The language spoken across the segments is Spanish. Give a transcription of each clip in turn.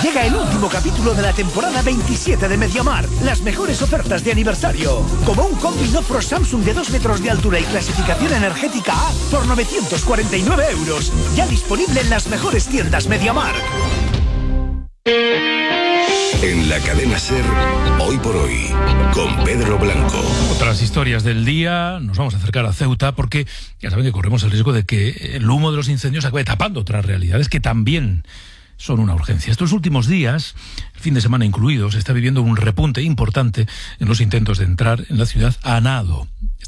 Llega el último capítulo de la temporada 27 de MediaMarkt. Las mejores ofertas de aniversario. Como un combi Nord Pro Samsung de 2 metros de altura y clasificación energética A por 949 euros. Ya disponible en las mejores tiendas MediaMarkt. En la cadena SER, Hoy por Hoy, con Pedro Blanco. Otras historias del día, nos vamos a acercar a Ceuta porque ya saben que corremos el riesgo de que el humo de los incendios acabe tapando otras realidades que también son una urgencia. Estos últimos días, el fin de semana incluido, se está viviendo un repunte importante en los intentos de entrar en la ciudad a nado.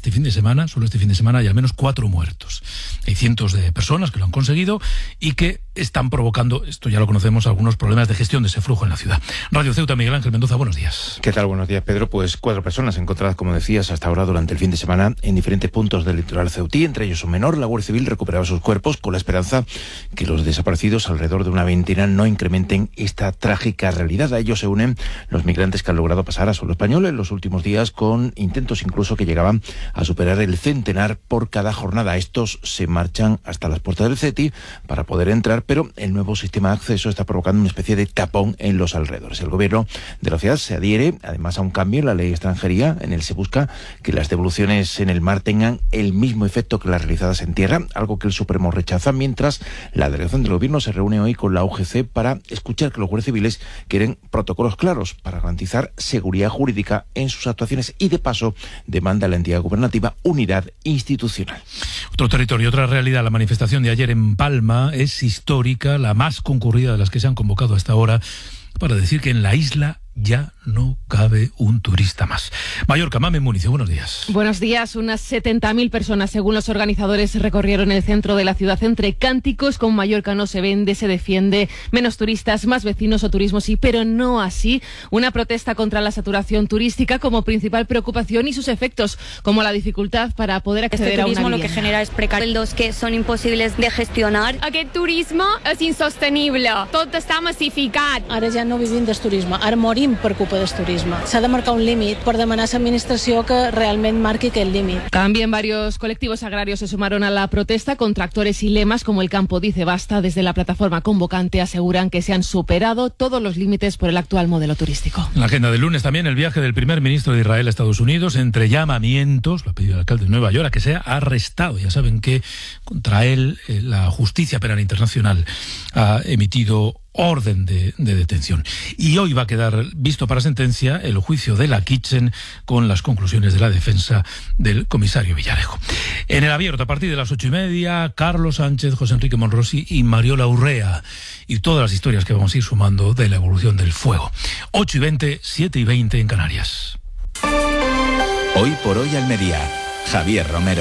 Solo este fin de semana, hay al menos 4 muertos. Hay cientos de personas que lo han conseguido y que están provocando, esto ya lo conocemos, algunos problemas de gestión de ese flujo en la ciudad. Radio Ceuta, Miguel Ángel Mendoza, buenos días. ¿Qué tal? Buenos días, Pedro. Pues 4 personas encontradas, como decías, hasta ahora durante el fin de semana en diferentes puntos del litoral ceutí, entre ellos un menor. La Guardia Civil recuperaba sus cuerpos con la esperanza que los desaparecidos, alrededor de una veintena, no incrementen esta trágica realidad. A ellos se unen los migrantes que han logrado pasar a suelo español en los últimos días, con intentos incluso que llegaban a superar el centenar por cada jornada. Estos se marchan hasta las puertas del CETI para poder entrar, pero el nuevo sistema de acceso está provocando una especie de tapón en los alrededores. El gobierno de la ciudad se adhiere además a un cambio en la ley de extranjería. En él se busca que las devoluciones en el mar tengan el mismo efecto que las realizadas en tierra, algo que el Supremo rechaza, mientras la delegación del gobierno se reúne hoy con la UGC para escuchar que los guardias civiles quieren protocolos claros para garantizar seguridad jurídica en sus actuaciones y, de paso, demanda a la entidad gubernativa unidad institucional. Otro territorio, otra realidad. La manifestación de ayer en Palma es histórica, la más concurrida de las que se han convocado hasta ahora, para decir que en la isla ya no cabe un turista más. Mallorca, Mamen Municio, buenos días. Buenos días. Unas 70.000 personas, según los organizadores, recorrieron el centro de la ciudad entre cánticos con Mallorca no se vende, se defiende, menos turistas, más vecinos o turismo sí, pero no así. Una protesta contra la saturación turística como principal preocupación y sus efectos, como la dificultad para poder acceder a una vivienda. Lo que genera es precarios que son imposibles de gestionar. Aquest turisme és insostenible, tot està massificat. Ara ja no vivim del turisme, ara morim per culpa del turisme. S'ha de marcar un límit per demanar a l'administració que realment marqui aquest límit. También varios colectivos agrarios se sumaron a la protesta con tractores y lemas como el Campo Dice Basta. Desde la plataforma convocante aseguran que se han superado todos los límites por el actual modelo turístico. En la agenda del lunes también el viaje del primer ministro de Israel a Estados Unidos, entre llamamientos, lo ha pedido el alcalde de Nueva York, a que sea arrestado. Ya saben que contra él la Justicia Penal Internacional ha emitido orden de detención. Y hoy va a quedar visto para sentencia el juicio de la Kitchen con las conclusiones de la defensa del comisario Villarejo. En el abierto, a partir de las 8:30, Carlos Sánchez, José Enrique Monrosi y Mariola Urrea. Y todas las historias que vamos a ir sumando de la evolución del fuego. 8:20, 7:20 en Canarias. Hoy por Hoy Almería. Javier Romero.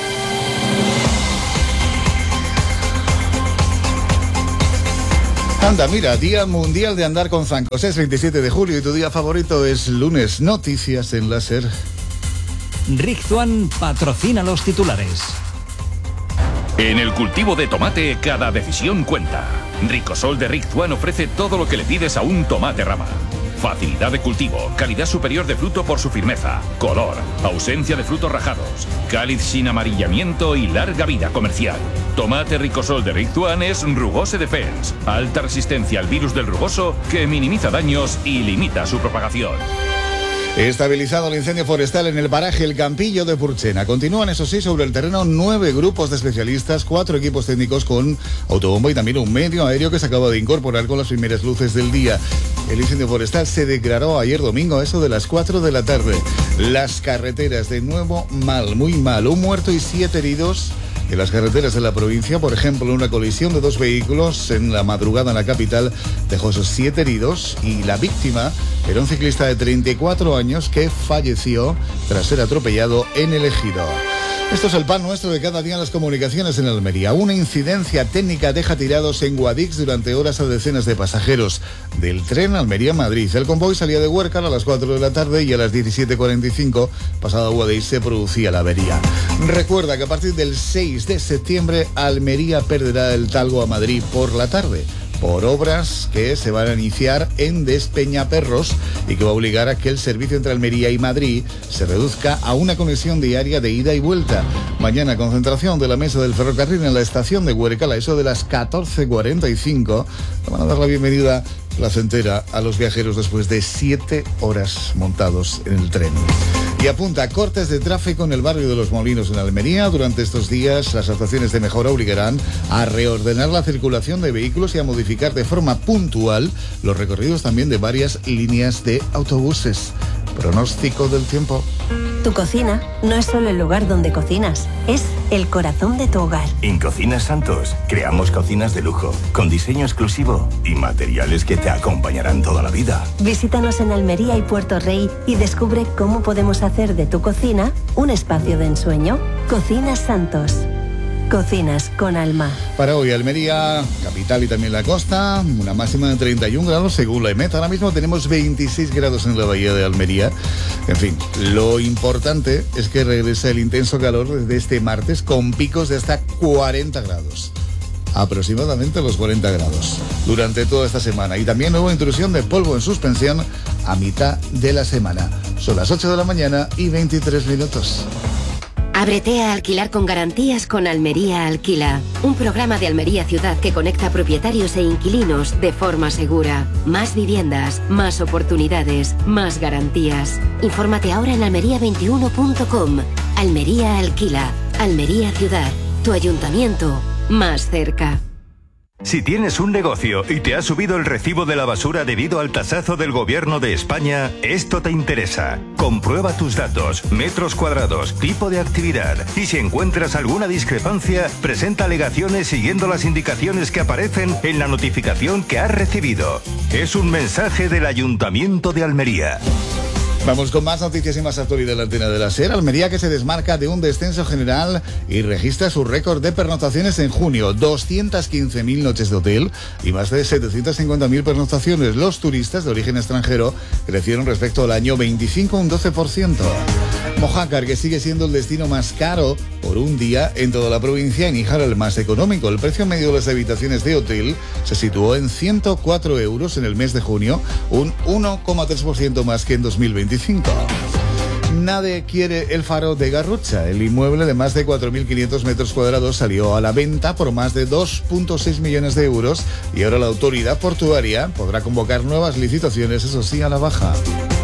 Anda, mira, Día Mundial de Andar con Zancos. Es 27 de julio y tu día favorito es lunes. Noticias en la SER. Rictuan patrocina los titulares. En el cultivo de tomate, cada decisión cuenta. Ricosol de Rictuan ofrece todo lo que le pides a un tomate rama. Facilidad de cultivo, calidad superior de fruto por su firmeza, color, ausencia de frutos rajados, cáliz sin amarillamiento y larga vida comercial. Tomate Ricosol de Rictuan es Rugose Defense, alta resistencia al virus del rugoso que minimiza daños y limita su propagación. Estabilizado el incendio forestal en el paraje El Campillo de Purchena. Continúan, eso sí, sobre el terreno 9 grupos de especialistas, 4 equipos técnicos con autobomba y también un medio aéreo que se acaba de incorporar con las primeras luces del día. El incendio forestal se declaró ayer domingo a eso de las 4 de la tarde. Las carreteras de nuevo mal, muy mal. Un muerto y 7 heridos en las carreteras de la provincia. Por ejemplo, una colisión de 2 vehículos en la madrugada en la capital dejó esos 7 heridos y la víctima era un ciclista de 34 años que falleció tras ser atropellado en el Ejido. Esto es el pan nuestro de cada día en las comunicaciones en Almería. Una incidencia técnica deja tirados en Guadix durante horas a decenas de pasajeros del tren Almería-Madrid. El convoy salía de Huércal a las 4 de la tarde y a las 17:45, pasado a Guadix, se producía la avería. Recuerda que a partir del 6 de septiembre Almería perderá el Talgo a Madrid por la tarde, por obras que se van a iniciar en Despeñaperros y que va a obligar a que el servicio entre Almería y Madrid se reduzca a una conexión diaria de ida y vuelta. Mañana concentración de la mesa del ferrocarril en la estación de Huércal a eso de las 14:45. Le van a dar la bienvenida placentera a los viajeros después de 7 horas montados en el tren. Y apunta, cortes de tráfico en el barrio de Los Molinos en Almería. Durante estos días, las actuaciones de mejora obligarán a reordenar la circulación de vehículos y a modificar de forma puntual los recorridos también de varias líneas de autobuses. Pronóstico del tiempo. Tu cocina no es solo el lugar donde cocinas, es el corazón de tu hogar. En Cocinas Santos creamos cocinas de lujo, con diseño exclusivo y materiales que te acompañarán toda la vida. Visítanos en Almería y Puerto Rey y descubre cómo podemos hacer de tu cocina un espacio de ensueño. Cocinas Santos. Cocinas con alma. Para hoy, Almería, capital y también la costa, una máxima de 31 grados según la EMET. Ahora mismo tenemos 26 grados en la bahía de Almería. En fin, lo importante es que regresa el intenso calor desde este martes con picos de hasta 40 grados. Aproximadamente los 40 grados durante toda esta semana. Y también hubo intrusión de polvo en suspensión a mitad de la semana. Son las 8 de la mañana y 23 minutos. Ábrete a alquilar con garantías con Almería Alquila, un programa de Almería Ciudad que conecta propietarios e inquilinos de forma segura. Más viviendas, más oportunidades, más garantías. Infórmate ahora en almería21.com. Almería Alquila, Almería Ciudad, tu ayuntamiento más cerca. Si tienes un negocio y te ha subido el recibo de la basura debido al tasazo del Gobierno de España, esto te interesa. Comprueba tus datos, metros cuadrados, tipo de actividad y si encuentras alguna discrepancia, presenta alegaciones siguiendo las indicaciones que aparecen en la notificación que has recibido. Es un mensaje del Ayuntamiento de Almería. Vamos con más noticias y más actualidad en la antena de la SER. Almería que se desmarca de un descenso general y registra su récord de pernoctaciones en junio. 215.000 noches de hotel y más de 750.000 pernoctaciones. Los turistas de origen extranjero crecieron respecto al año 25, un 12%. Mojácar, que sigue siendo el destino más caro por un día en toda la provincia, y Níjar el más económico. El precio medio de las habitaciones de hotel se situó en 104 euros en el mes de junio, un 1,3% más que en 2025. Nadie quiere el faro de Garrucha. El inmueble de más de 4.500 metros cuadrados salió a la venta por más de 2,6 millones de euros y ahora la autoridad portuaria podrá convocar nuevas licitaciones, eso sí, a la baja.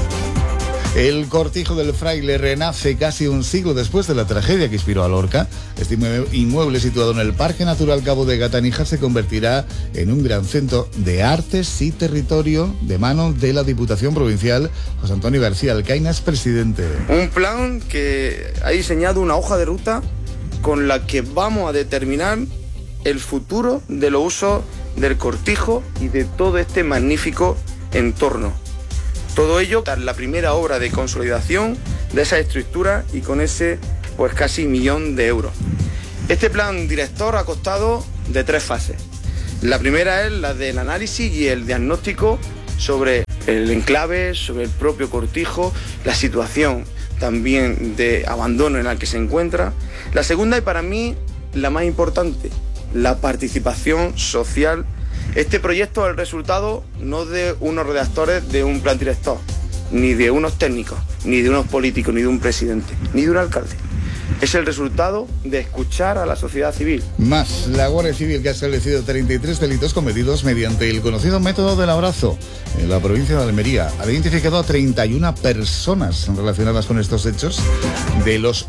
El Cortijo del Fraile renace casi un siglo después de la tragedia que inspiró a Lorca. Este inmueble situado en el Parque Natural Cabo de Gata, Níjar, se convertirá en un gran centro de artes y territorio de mano de la Diputación Provincial. José Antonio García Alcaina es presidente. Un plan que ha diseñado una hoja de ruta con la que vamos a determinar el futuro de los usos del Cortijo y de todo este magnífico entorno. Todo ello tras la primera obra de consolidación de esa estructura y con ese pues casi 1 millón de euros. Este plan director ha constado de 3 fases. La primera es la del análisis y el diagnóstico sobre el enclave, sobre el propio Cortijo, la situación también de abandono en la que se encuentra. La segunda, y para mí la más importante, la participación social. Este proyecto es el resultado no de unos redactores de un plan director, ni de unos técnicos, ni de unos políticos, ni de un presidente, ni de un alcalde. Es el resultado de escuchar a la sociedad civil. Más, la Guardia Civil, que ha establecido 33 delitos cometidos mediante el conocido método del abrazo en la provincia de Almería. Ha identificado a 31 personas relacionadas con estos hechos de los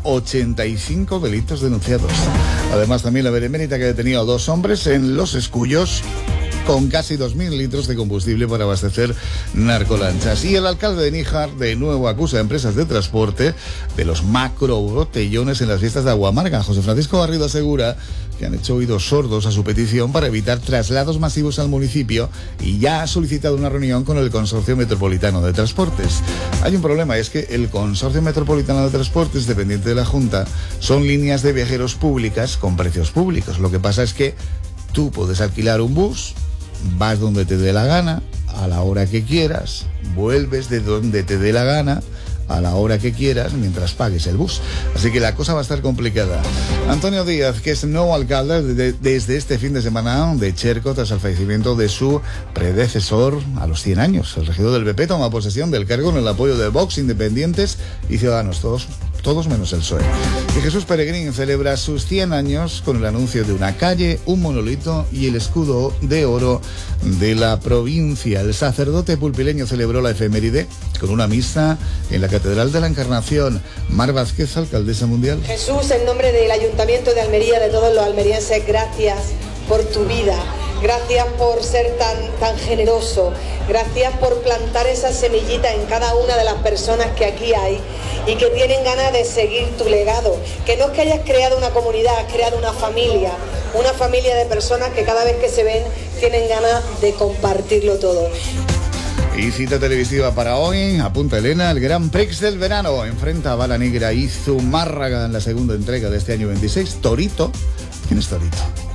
85 delitos denunciados. Además, también la Benemérita, que ha detenido a 2 hombres en Los Escullos con casi 2.000 litros de combustible para abastecer narcolanchas. Y el alcalde de Níjar de nuevo acusa a empresas de transporte de los macro botellones en las fiestas de Aguamarga. José Francisco Garrido asegura que han hecho oídos sordos a su petición para evitar traslados masivos al municipio y ya ha solicitado una reunión con el Consorcio Metropolitano de Transportes. Hay un problema, es que el Consorcio Metropolitano de Transportes, dependiente de la Junta, son líneas de viajeros públicas con precios públicos. Lo que pasa es que tú puedes alquilar un bus, vas donde te dé la gana, a la hora que quieras, vuelves de donde te dé la gana, a la hora que quieras, mientras pagues el bus. Así que la cosa va a estar complicada. Antonio Díaz, que es nuevo alcalde desde este fin de semana de Cherco, tras el fallecimiento de su predecesor a los 100 años. El regidor del PP toma posesión del cargo en el apoyo de Vox, Independientes y Ciudadanos. Todos todos menos el PSOE. Y Jesús Peregrín celebra sus 100 años con el anuncio de una calle, un monolito y el escudo de oro de la provincia. El sacerdote pulpileño celebró la efeméride con una misa en la Catedral de la Encarnación. Mar Vázquez, alcaldesa mundial. Jesús, en nombre del Ayuntamiento de Almería, de todos los almerienses, gracias por tu vida. Gracias por ser tan generoso, gracias por plantar esa semillita en cada una de las personas que aquí hay y que tienen ganas de seguir tu legado. Que no es que hayas creado una comunidad, has creado una familia de personas que cada vez que se ven tienen ganas de compartirlo todo. Y cita televisiva para hoy, apunta Elena, el Gran Prix del verano. Enfrenta a Bala Negra y Zumárraga en la segunda entrega de este año 26. Torito, ¿quién es Torito?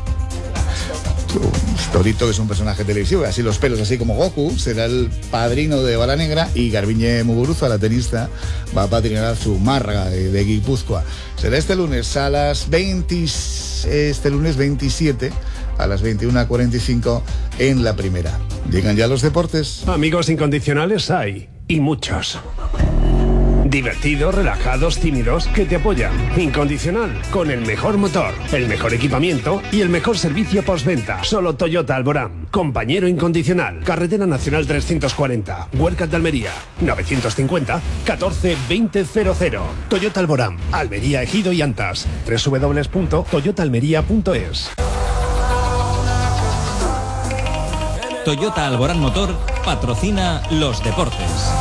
Torito, que es un personaje televisivo, así los pelos, así como Goku, será el padrino de Bala Negra, y Garbiñe Muguruza, la tenista, va a padrinar a Zumárraga de Guipúzcoa. Será este lunes 27 a las 21:45 en la primera. Llegan ya los deportes. Amigos incondicionales hay, y muchos. Divertidos, relajados, tímidos, que te apoyan. Incondicional, con el mejor motor, el mejor equipamiento y el mejor servicio postventa. Solo Toyota Alborán. Compañero incondicional. Carretera Nacional 340. Huercas de Almería. 950 14 2000. Toyota Alborán. Almería, Ejido y Antas. www.toyotaalmería.es. Toyota Alborán Motor patrocina los deportes.